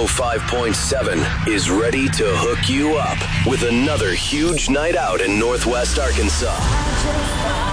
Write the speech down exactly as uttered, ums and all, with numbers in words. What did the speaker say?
five point seven is ready to hook you up with another huge night out in Northwest Arkansas.